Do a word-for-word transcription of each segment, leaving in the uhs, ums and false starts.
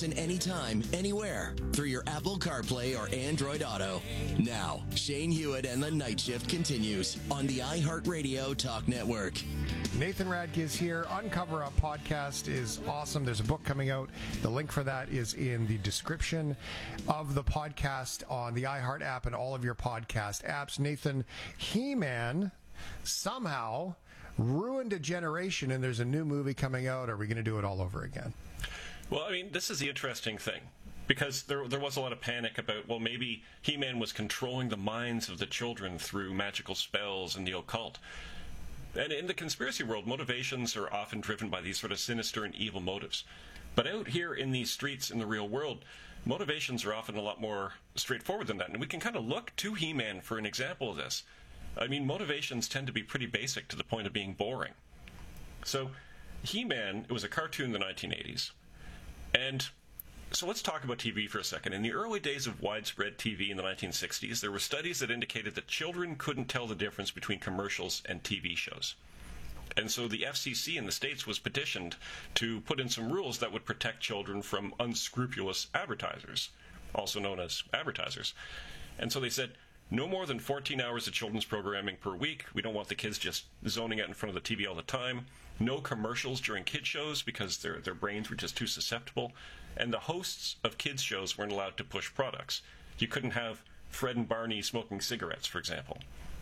listen anytime, anywhere through your Apple CarPlay or Android Auto. Now, Shane Hewitt and the Night Shift continues on the iHeartRadio Talk Network. Nathan Radke is here. Uncover Up podcast is awesome. There's a book coming out. The link for that is in the description of the podcast on the iHeart app and all of your podcast apps. Nathan, He-Man somehow ruined a generation, and there's a new movie coming out. Are we going to do it all over again? Well, I mean, this is the interesting thing, because there there was a lot of panic about, well, maybe He-Man was controlling the minds of the children through magical spells and the occult. And in the conspiracy world, motivations are often driven by these sort of sinister and evil motives. But out here in these streets in the real world, motivations are often a lot more straightforward than that. And we can kind of look to He-Man for an example of this. I mean, motivations tend to be pretty basic to the point of being boring. So, He-Man, it was a cartoon in the nineteen eighties. And so let's talk about T V for a second. In the early days of widespread T V in the nineteen sixties, there were studies that indicated that children couldn't tell the difference between commercials and T V shows. And so the F C C in the States was petitioned to put in some rules that would protect children from unscrupulous advertisers, also known as advertisers. And so they said, no more than fourteen hours of children's programming per week. We don't want the kids just zoning out in front of the T V all the time. No commercials during kids shows because their their brains were just too susceptible. And the hosts of kids shows weren't allowed to push products. You couldn't have Fred and Barney smoking cigarettes, for example.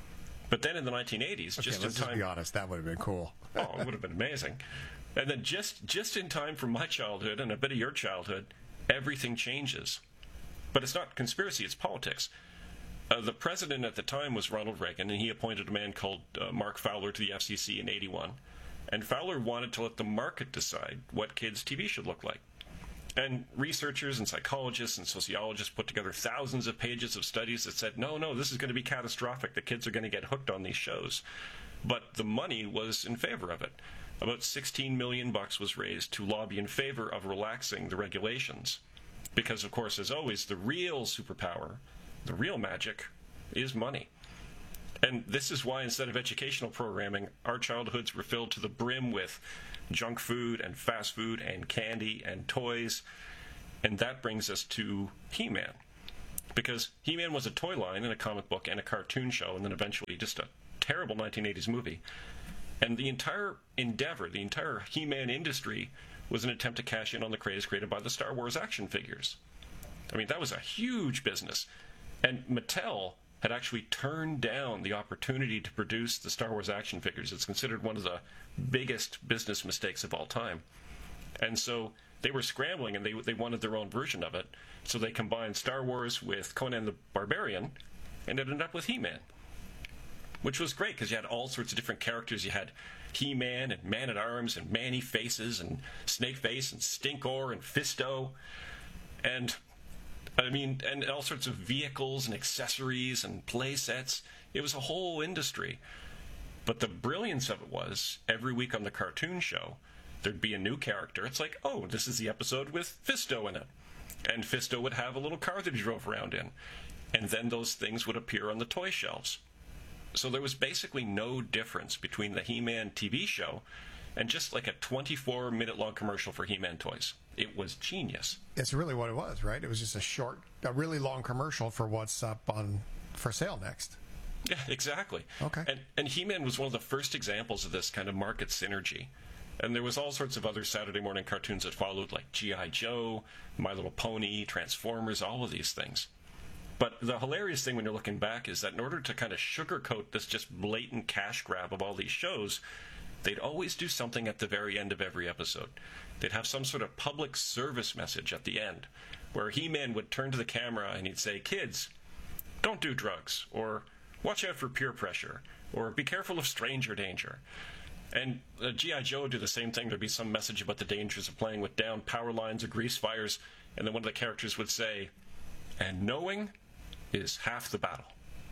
But then in the nineteen eighties, okay, just let's in time... just be honest, that would have been cool. Oh, it would have been amazing. And then just, just in time for my childhood and a bit of your childhood, everything changes. But it's not conspiracy, it's politics. Uh, the president at the time was Ronald Reagan, and he appointed a man called uh, Mark Fowler to the F C C in eighty-one. And Fowler wanted to let the market decide what kids' T V should look like. And researchers and psychologists and sociologists put together thousands of pages of studies that said, no, no, this is going to be catastrophic. The kids are going to get hooked on these shows. But the money was in favor of it. About sixteen million bucks was raised to lobby in favor of relaxing the regulations. Because, of course, as always, the real superpower, the real magic, is money. And this is why, instead of educational programming, our childhoods were filled to the brim with junk food and fast food and candy and toys. And that brings us to He-Man. Because He-Man was a toy line and a comic book and a cartoon show, and then eventually just a terrible nineteen eighties movie. And the entire endeavor, the entire He-Man industry, was an attempt to cash in on the craze created by the Star Wars action figures. I mean, that was a huge business. And Mattel had actually turned down the opportunity to produce the Star Wars action figures. It's considered one of the biggest business mistakes of all time. And so they were scrambling, and they they wanted their own version of it. So they combined Star Wars with Conan the Barbarian, and it ended up with He-Man. Which was great, because you had all sorts of different characters. You had He-Man and Man-at-Arms and Man-E-Faces and Snake-Face and Stinkor and Fisto. And... I mean, and all sorts of vehicles and accessories and play sets. It was a whole industry. But the brilliance of it was, every week on the cartoon show, there'd be a new character. It's like, oh, this is the episode with Fisto in it. And Fisto would have a little car that he drove around in. And then those things would appear on the toy shelves. So there was basically no difference between the He-Man T V show and just like a twenty-four minute long commercial for He-Man toys. It was genius. It's really what it was, right? It was just a short, a really long commercial for what's up on for sale next. Yeah, exactly. Okay. And, and He-Man was one of the first examples of this kind of market synergy. And there was all sorts of other Saturday morning cartoons that followed, like G I. Joe, My Little Pony, Transformers, all of these things. But the hilarious thing when you're looking back is that in order to kind of sugarcoat this just blatant cash grab of all these shows, they'd always do something at the very end of every episode. They'd have some sort of public service message at the end, where He-Man would turn to the camera and he'd say, kids, don't do drugs, or watch out for peer pressure, or be careful of stranger danger. And uh, G I. Joe would do the same thing. There'd be some message about the dangers of playing with down power lines or grease fires, and then one of the characters would say, and knowing is half the battle.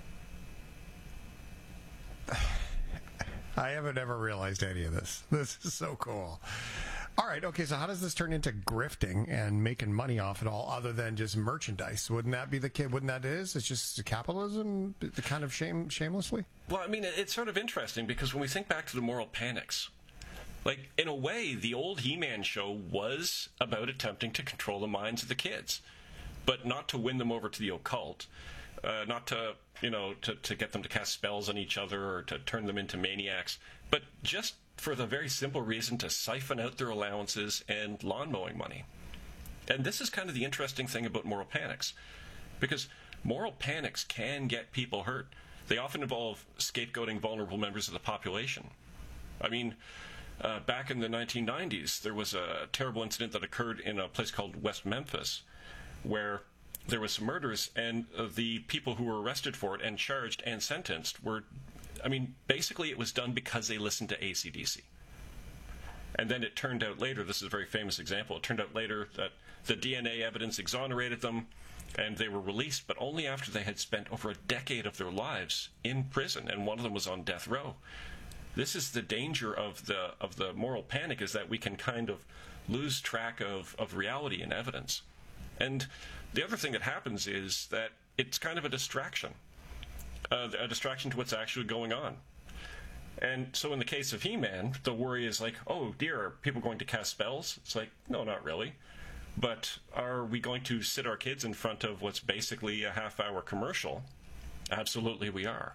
I haven't ever realized any of this. This is so cool. All right, okay, so how does this turn into grifting and making money off it all other than just merchandise? Wouldn't that be the kid? Wouldn't that it is? It's just capitalism, the kind of shame, shamelessly? Well, I mean, it's sort of interesting because when we think back to the moral panics, Like, in a way, the old He-Man show was about attempting to control the minds of the kids, but not to win them over to the occult, uh, not to, you know, to, to get them to cast spells on each other or to turn them into maniacs, but just for the very simple reason to siphon out their allowances and lawn mowing money. And this is kind of the interesting thing about moral panics, because moral panics can get people hurt. They often involve scapegoating vulnerable members of the population. I mean, Uh, back in the nineteen nineties, there was a terrible incident that occurred in a place called West Memphis, where there was some murders, and uh, the people who were arrested for it and charged and sentenced were, I mean, basically it was done because they listened to A C D C. And then it turned out later, this is a very famous example, it turned out later that the D N A evidence exonerated them, and they were released, but only after they had spent over a decade of their lives in prison, and one of them was on death row. This is the danger of the of the moral panic, is that we can kind of lose track of, of reality and evidence. And the other thing that happens is that it's kind of a distraction, uh, a distraction to what's actually going on. And so in the case of He-Man, the worry is like, oh dear, are people going to cast spells? It's like, no, not really. But are we going to sit our kids in front of what's basically a half-hour commercial? Absolutely we are.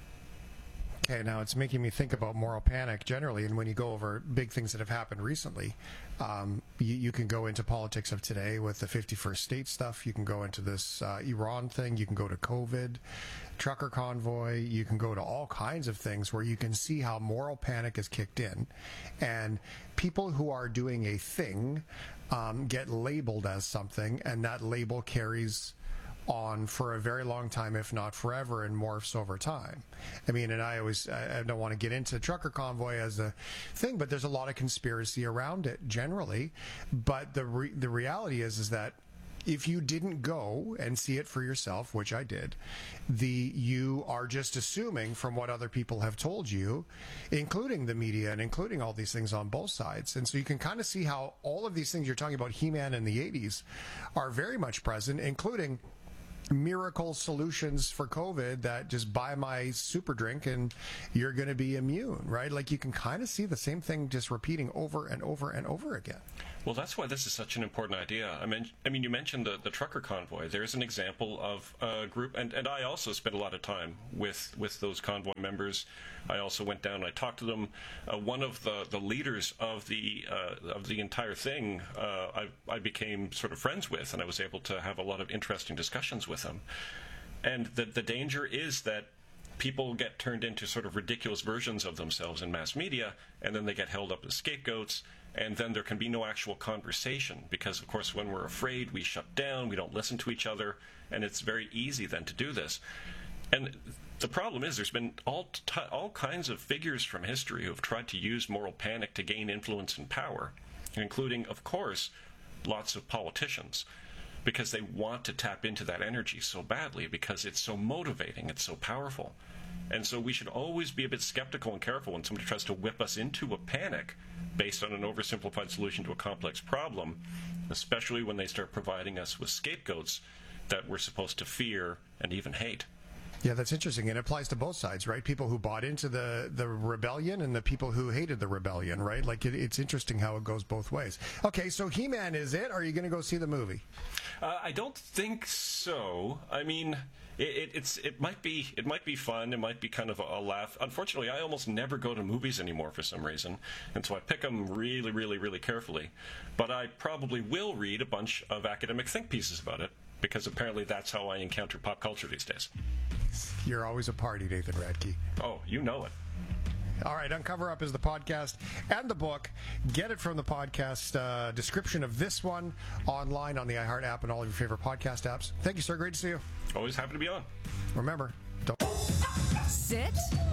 Okay, now it's making me think about moral panic generally, and when you go over big things that have happened recently, um, you, you can go into politics of today with the fifty-first state stuff, you can go into this uh, Iran thing, you can go to COVID, trucker convoy, you can go to all kinds of things where you can see how moral panic is kicked in, and people who are doing a thing um, get labeled as something, and that label carries on for a very long time, if not forever, and morphs over time. I mean, and I always, I don't want to get into trucker convoy as a thing, but there's a lot of conspiracy around it generally. But the re- the reality is, is that if you didn't go and see it for yourself, which I did, the you are just assuming from what other people have told you, including the media and including all these things on both sides. And so you can kind of see how all of these things you're talking about, He-Man in the eighties, are very much present, including miracle solutions for COVID that just buy my super drink and you're going to be immune, right? Like you can kind of see the same thing just repeating over and over and over again. Well, that's why this is such an important idea. I mean, I mean, you mentioned the, the trucker convoy. There's an example of a group, and, and I also spent a lot of time with, with those convoy members. I also went down and I talked to them. Uh, one of the, the leaders of the uh, of the entire thing, uh, I, I became sort of friends with, and I was able to have a lot of interesting discussions with them. And the the danger is that people get turned into sort of ridiculous versions of themselves in mass media, and then they get held up as scapegoats, and then there can be no actual conversation, because, of course, when we're afraid, we shut down, we don't listen to each other, and it's very easy then to do this. And the problem is there's been all t- all kinds of figures from history who have tried to use moral panic to gain influence and power, including, of course, lots of politicians, because they want to tap into that energy so badly, because it's so motivating, it's so powerful. And so we should always be a bit skeptical and careful when somebody tries to whip us into a panic based on an oversimplified solution to a complex problem, especially when they start providing us with scapegoats that we're supposed to fear and even hate. Yeah, that's interesting. And it applies to both sides, right? People who bought into the, the rebellion and the people who hated the rebellion, right? Like, it, it's interesting how it goes both ways. Okay, so He-Man is it? Are you going to go see the movie? Uh, I don't think so. I mean, it, it, it's it might be it might be fun. It might be kind of a, a laugh. Unfortunately, I almost never go to movies anymore for some reason, and so I pick them really, really, really carefully. But I probably will read a bunch of academic think pieces about it, because apparently that's how I encounter pop culture these days. You're always a party, Nathan Radke. Oh, you know it. All right, Uncover Up is the podcast and the book. Get it from the podcast uh, description of this one online on the iHeart app and all of your favorite podcast apps. Thank you, sir. Great to see you. Always happy to be on. Remember, don't sit,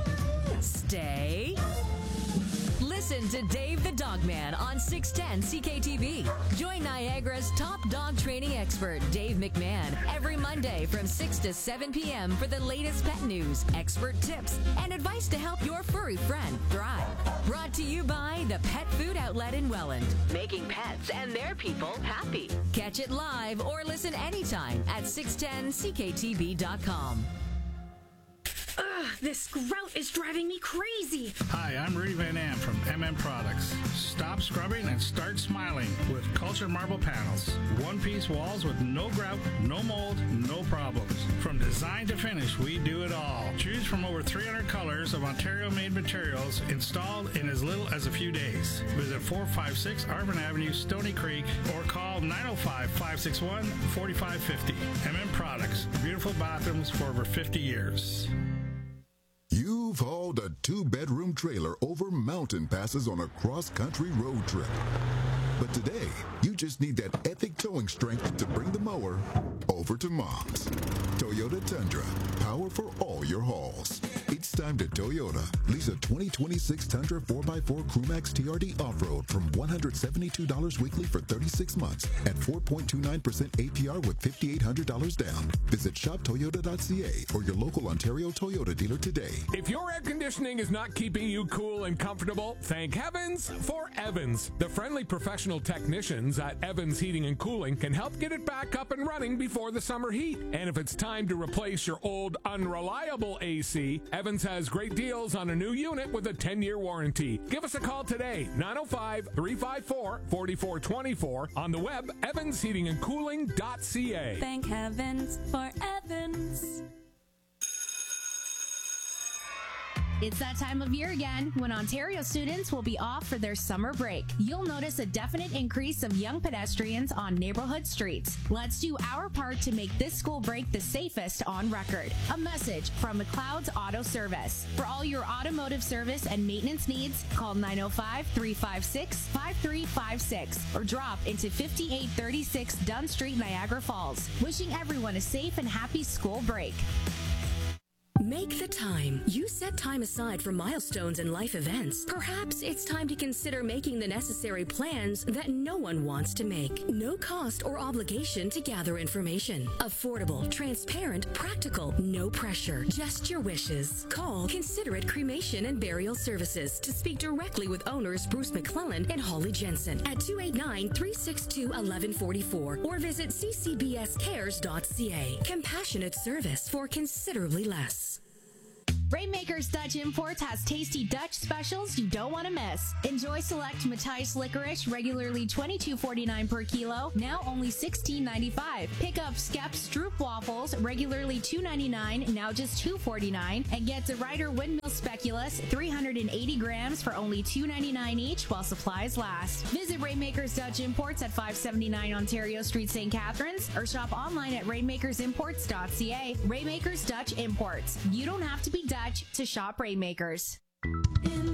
stay, listen to Dave the Dogman on six ten C K T V. Join Niagara's top dog training expert, Dave McMahon, every Monday from six to seven p.m. for the latest pet news, expert tips, and advice to help your furry friend thrive. Brought to you by the Pet Food Outlet in Welland, making pets and their people happy. Catch it live or listen anytime at six ten C K T V dot com. Ugh, this grout is driving me crazy. Hi, I'm Rudy Van Am from M M Products. Stop scrubbing and start smiling with Culture Marble Panels. One-piece walls with no grout, no mold, no problems. From design to finish, we do it all. Choose from over three hundred colors of Ontario-made materials installed in as little as a few days. Visit four five six Arvin Avenue, Stony Creek, or call nine oh five, five six one, four five five oh. M M Products. Beautiful bathrooms for over fifty years. You've hauled a two-bedroom trailer over mountain passes on a cross-country road trip. But today, you just need that epic towing strength to bring the mower over to Mom's. Toyota Tundra, power for all your hauls. It's time to Toyota. Lease a twenty twenty-six Tundra four by four Crewmax T R D Off-Road from one hundred seventy-two dollars weekly for thirty-six months at four point two nine percent A P R with five thousand eight hundred dollars down. Visit shop toyota dot c a or your local Ontario Toyota dealer today. If your air conditioning is not keeping you cool and comfortable, thank heavens for Evans. The friendly professional technicians at Evans Heating and Cooling can help get it back up and running before the summer heat. And if it's time to replace your old unreliable A C, Evans has great deals on a new unit with a ten-year warranty. Give us a call today, nine oh five, three five four, four four two four, on the web, evans heating and cooling dot c a. Thank heavens for Evans. It's that time of year again when Ontario students will be off for their summer break. You'll notice a definite increase of young pedestrians on neighborhood streets. Let's do our part to make this school break the safest on record. A message from McLeod's Auto Service. For all your automotive service and maintenance needs, call nine oh five, three five six, five three five six or drop into fifty-eight thirty-six Dunn Street, Niagara Falls. Wishing everyone a safe and happy school break. Make the time. You set time aside for milestones and life events. Perhaps it's time to consider making the necessary plans that no one wants to make. No cost or obligation to gather information. Affordable, transparent, practical, no pressure. Just your wishes. Call Considerate Cremation and Burial Services to speak directly with owners Bruce McClellan and Holly Jensen at two eight nine, three six two, one one four four or visit c c b s cares dot c a. Compassionate service for considerably less. Rainmakers Dutch Imports has tasty Dutch specials you don't want to miss. Enjoy select Matthijs licorice, regularly twenty-two forty-nine per kilo, now only sixteen ninety-five. Pick up Skep Stroop waffles, regularly two ninety-nine, now just two forty-nine, and get De Ruyter Windmill Speculoos, three hundred eighty grams for only two ninety-nine each while supplies last. Visit Rainmakers Dutch Imports at five seventy-nine Ontario Street, Saint Catharines, or shop online at rainmakers imports dot c a. Rainmakers Dutch Imports. You don't have to be Dutch to shop Rainmakers. In